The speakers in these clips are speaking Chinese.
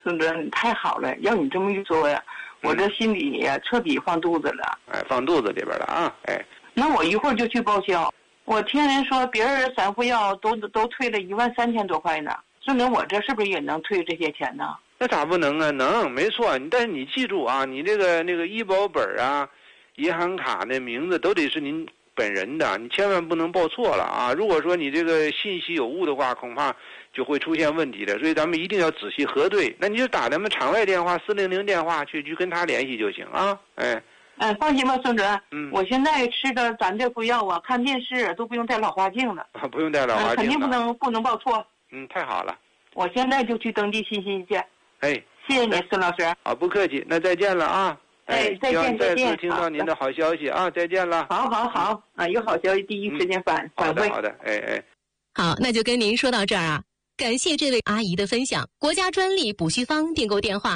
孙主任，你太好了，要你这么一说呀，我这心里呀彻底放肚子了。 哎，放肚子里边了啊！哎， 那我一会儿就去报销。我听人说别人散户药都退了13000多块呢，孙主任，我这是不是也能退这些钱呢？ 那咋不能啊？能，没错。但是你记住啊，你那个医保本啊、银行卡那名字都得是您本人的，你千万不能报错了啊！如果说你这个信息有误的话，恐怕就会出现问题的。所以咱们一定要仔细核对。那你就打咱们场外电话400电话去跟他联系就行啊！哎。 放心吧，孙主任。我现在吃的咱这副药啊，看电视都不用戴老花镜了。 不用戴老花镜了。 肯定不能报错。 太好了。 我现在就去登记信息去。 哎， 谢谢你，孙老师。 好，不客气。那再见了啊！ 再见。 再次听到您的好消息啊！再见了。 好啊，有好消息第一时间反馈。 好的，哎。 好，那就跟您说到这儿啊。感谢这位阿姨的分享。国家专利补虚方订购电话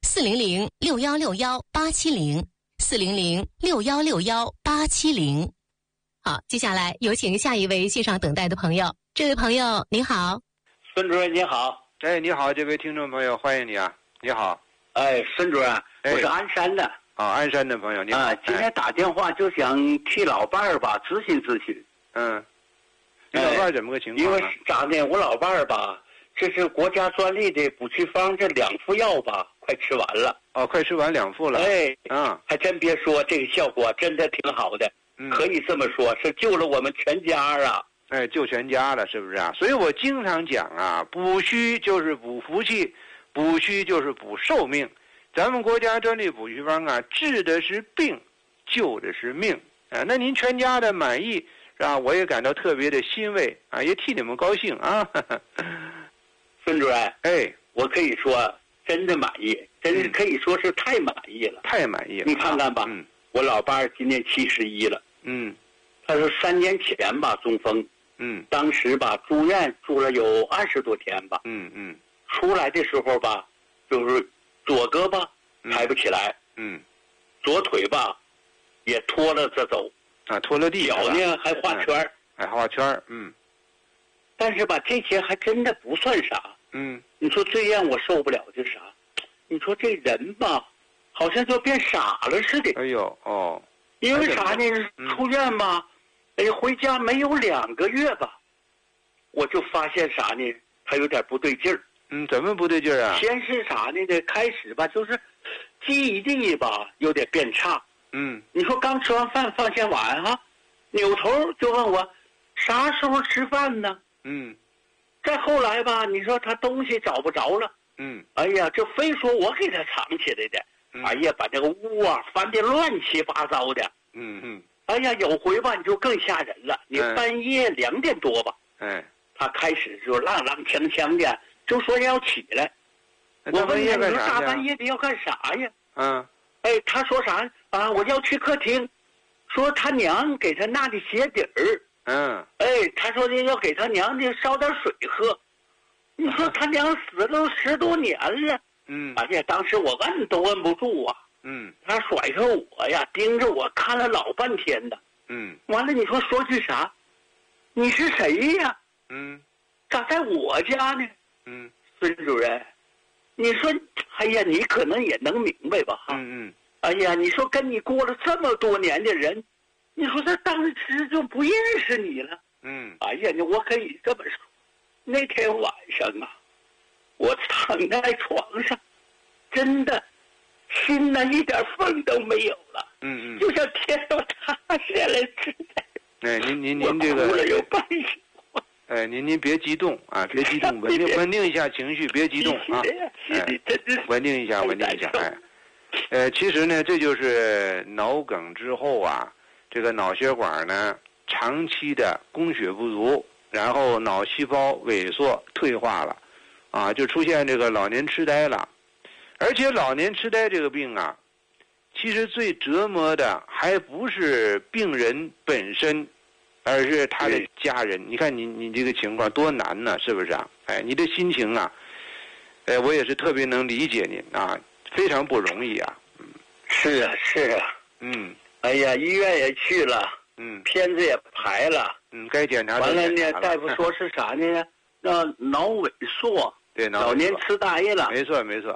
：400-6161-870，400-6161-870。好，接下来有请下一位线上等待的朋友。这位朋友您好。 孙主任您好。 哎，你好，这位听众朋友，欢迎你啊！你好。 哎，孙主任，我是鞍山的。 鞍山的朋友，你好。 今天打电话就想替老伴儿吧咨询。 你老伴儿怎么个情况因为咋呢？我老伴儿吧，这是国家专利的补虚方这2副药吧，快吃完了。 快吃完2副了。 还真别说，这个效果真的挺好的。可以这么说，是救了我们全家啊。 救全家了，是不是啊？所以我经常讲啊，补虚就是补福气，补虚就是补寿命。咱们国家专利补虚方啊，治的是病，救的是命啊。那您全家的满意是吧？我也感到特别的欣慰啊，也替你们高兴啊。 孙主任，我可以说真的满意，真是可以说是太满意了， 太满意了。 你看看吧，我老伴儿今年71了。他说3年前吧中风。当时吧住院住了有20多天吧。出来的时候吧，就是左胳膊抬不起来。左腿吧也拖了着走。 拖了地。 脚呢还画圈。 还画圈。 但是吧这些还真的不算啥。你说最让我受不了的是啥？你说这人吧好像就变傻了似的。因为啥呢？出院吧回家没有2个月吧，我就发现啥呢？他有点不对劲儿。 怎么不对劲儿啊？ 先是啥呢？开始吧，就是记忆力吧有点变差。你说刚吃完饭放下碗哈，扭头就问我啥时候吃饭呢？再后来吧，你说他东西找不着了。哎呀，就非说我给他藏起来的。哎呀，把这个屋啊翻得乱七八糟的。哎呀，有回吧你就更吓人了。你半夜2点多吧，他开始就踉踉跄跄的，就说要起来。我问他，你说大半夜的要干啥呀？他说啥啊？我要去客厅，说他娘给他拿的鞋底儿。他说要给他娘的烧点水喝。你说他娘死了都10多年了。哎呀，当时我问都问不住啊。他甩开我呀，盯着我看了老半天的。完了你说句啥？你是谁呀？咋在我家呢？孙主任，你说，哎呀，你可能也能明白吧？哎呀，你说跟你过了这么多年的人，你说他当时就不认识你了。哎呀，我可以这么说，那天晚上啊，我躺在床上，真的心呢一点缝都没有了。就像天都塌下来似的。 您这个。 我哭了有半宿。 您别激动啊，别激动，稳定一下情绪，别激动啊。稳定一下。其实呢，这就是脑梗之后啊，这个脑血管呢长期的供血不足，然后脑细胞萎缩退化了，啊，就出现这个老年痴呆了。而且老年痴呆这个病啊，其实最折磨的还不是病人本身，而是他的家人。你看你这个情况多难呢，是不是啊？你的心情啊，我也是特别能理解您啊，非常不容易啊。 是啊。哎呀，医院也去了，片子也排了， 该检查完了呢，大夫说是啥呢？脑萎缩。 对， 老年痴呆了。 没错没错。